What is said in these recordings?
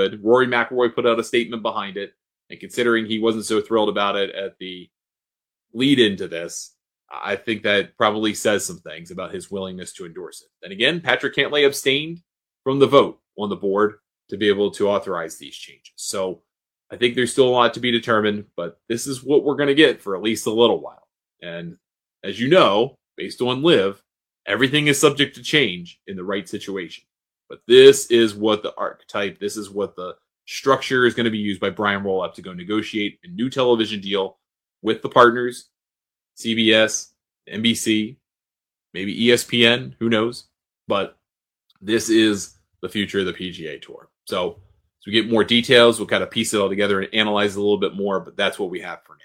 good. Rory McIlroy put out a statement behind it, and considering he wasn't so thrilled about it at the lead into this, I think that probably says some things about his willingness to endorse it. And again, Patrick Cantlay abstained from the vote on the board to be able to authorize these changes. So I think there's still a lot to be determined, but this is what we're going to get for at least a little while. And as you know, based on LIV, everything is subject to change in the right situation. But this is what the archetype, this is what the structure is going to be used by Brian Roloff to go negotiate a new television deal with the partners, CBS, NBC, maybe ESPN, who knows? But this is the future of the PGA Tour. So as we get more details, we'll kind of piece it all together and analyze it a little bit more, but that's what we have for now.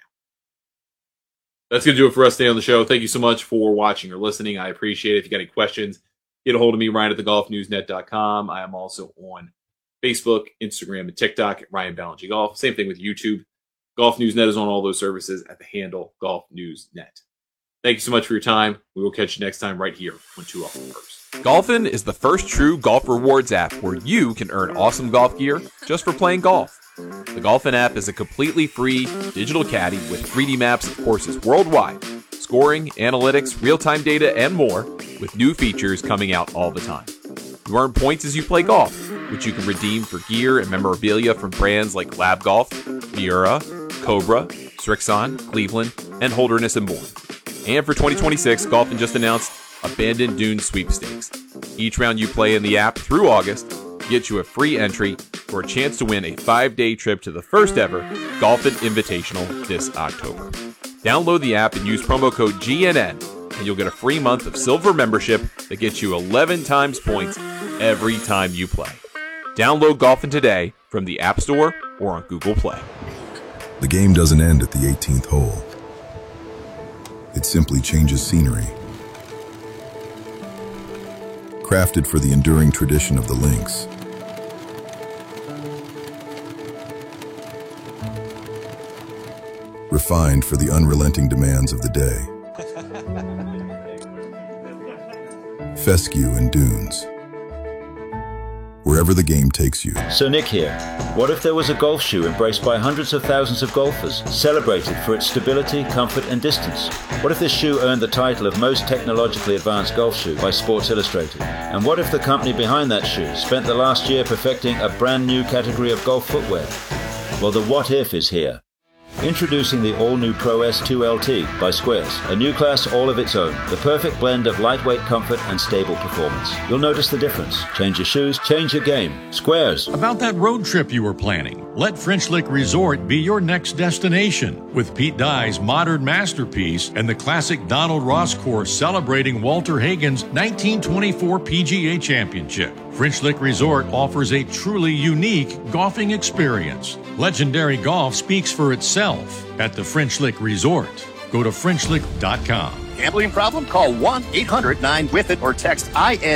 That's going to do it for us today on the show. Thank you so much for watching or listening. I appreciate it. If you got any questions, get a hold of me, Ryan at thegolfnewsnet.com. I am also on Facebook, Instagram, and TikTok at Ryan Ballengee Golf. Same thing with YouTube. Golf News Net is on all those services at the handle Golf News Net. Thank you so much for your time. We will catch you next time right here on 2 Off the First. Golfin is the first true golf rewards app where you can earn awesome golf gear just for playing golf. The Golfin app is a completely free digital caddy with 3D maps of courses worldwide, scoring, analytics, real-time data, and more, with new features coming out all the time. You earn points as you play golf, which you can redeem for gear and memorabilia from brands like Lab Golf, Miura, Cobra, Strixon, Cleveland, and Holderness and more. And for 2026, Golfin just announced Abandoned Dunes Sweepstakes. Each round you play in the app through August gets you a free entry for a chance to win a 5-day trip to the first ever Golfin Invitational this October. Download the app and use promo code GNN, and you'll get a free month of silver membership that gets you 11 times points every time you play. Download Golfin today from the App Store or on Google Play. The game doesn't end at the 18th hole. It simply changes scenery. Crafted for the enduring tradition of the links. Refined for the unrelenting demands of the day. Fescue and Dunes. Wherever the game takes you. So Nick here. What if there was a golf shoe embraced by hundreds of thousands of golfers, celebrated for its stability, comfort, and distance? What if this shoe earned the title of most technologically advanced golf shoe by Sports Illustrated? And what if the company behind that shoe spent the last year perfecting a brand new category of golf footwear? Well, the what if is here. Introducing the all-new Pro S2 LT by Squares, a new class all of its own, the perfect blend of lightweight comfort and stable performance. You'll notice the difference. Change your shoes, change your game. Squares. About that road trip you were planning, let French Lick Resort be your next destination. With Pete Dye's modern masterpiece and the classic Donald Ross course celebrating Walter Hagen's 1924 PGA Championship. French Lick Resort offers a truly unique golfing experience. Legendary golf speaks for itself at the French Lick Resort. Go to FrenchLick.com. Gambling problem? Call 1-800-9-WITH-IT or text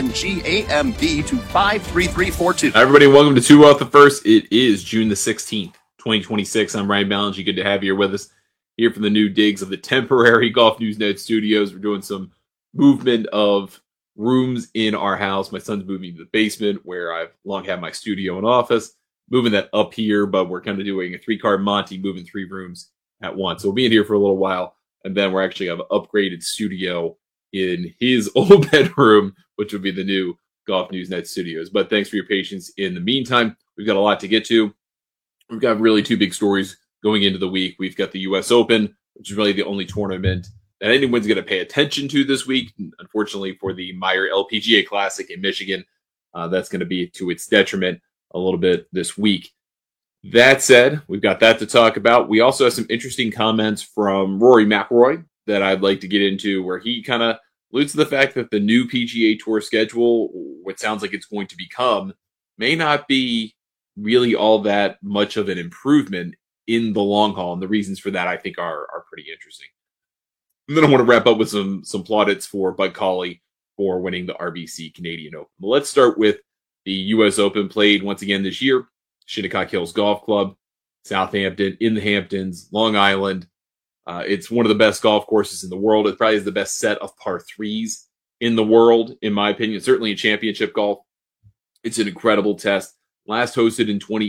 INGAMB to 53342. Hi, everybody. Welcome to 2 Off the First. It is June the 16th, 2026. I'm Ryan Ballengee. Good to have you here with us here from the new digs of the temporary Golf News Net studios. We're doing some movement of rooms in our house. My son's moving to the basement where I've long had my studio and office, moving that up here, but we're kind of doing a 3-card Monty, moving 3 rooms at once. So we'll be in here for a little while, and then we're actually have an upgraded studio in his old bedroom, which would be the new Golf News Net studios. But thanks for your patience. In the meantime, we've got a lot to get to. We've got really 2 big stories going into the week. We've got the U.S. Open, which is really the only tournament that anyone's going to pay attention to this week. Unfortunately, for the Meyer LPGA Classic in Michigan, that's going to be to its detriment a little bit this week. That said, we've got that to talk about. We also have some interesting comments from Rory McIlroy that I'd like to get into, where he kind of alludes to the fact that the new PGA Tour schedule, what sounds like it's going to become, may not be really all that much of an improvement in the long haul. And the reasons for that, I think, are pretty interesting. And then I want to wrap up with some plaudits for Bud Cauley for winning the RBC Canadian Open. But let's start with the U.S. Open, played once again this year. Shinnecock Hills Golf Club, Southampton, in the Hamptons, Long Island. It's one of the best golf courses in the world. It probably is the best set of par 3s in the world, in my opinion. Certainly in championship golf. It's an incredible test. Last hosted in